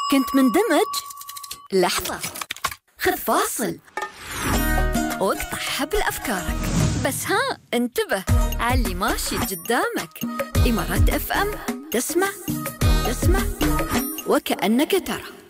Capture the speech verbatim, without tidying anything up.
كنت مندمج؟ لحظة، خذ فاصل واقطع حبل أفكارك. بس ها، انتبه علي ماشي قدامك. إمارات اف ام، تسمع تسمع وكأنك ترى.